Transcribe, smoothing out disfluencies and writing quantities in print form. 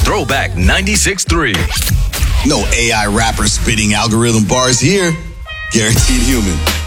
Throwback 96.3. No AI rapper spitting algorithm bars here. Guaranteed human.